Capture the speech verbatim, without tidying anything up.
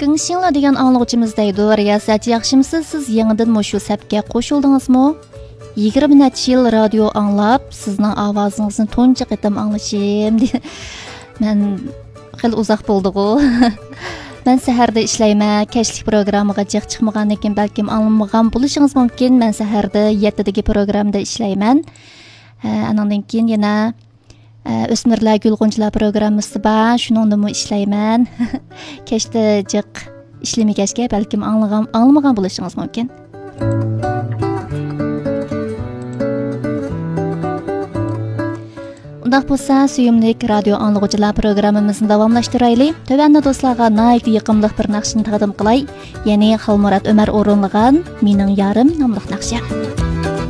Gingxingla degan anglag'uchimiz deydi. Riyosat yaxshimisiz? Siz yangidan mushu sapga qo'shildingizmi? yigirma necha yil radio anglab, sizning ovozingizni tunji qitim anglashim. Men xil uzoq bo'ldi-ku. Men saharda ishlayman, kechlik programmaga jiq chiqmagan ekan, balkim anglamagan bo'lishingiz mumkin. Men saharda yettidagi programda ishlayman. Anandan keyin yana O'smirlar Gulg'unchilar programmasi bor, shuningdami ishlayman. Kechda jiq ishlamagachga balkim anglamagan, anglamagan bo'lishingiz mumkin. Undaq bo'lsa, suyumlik radio anglag'uchilar programmamizni davomlashtiraylik. Tövəndə do'stlarga nayt yiqimliq bir naqshni taqdim qilay. Ya'ni Xalmurat Umar o'rinlagan Mening yarim nomli naqsha.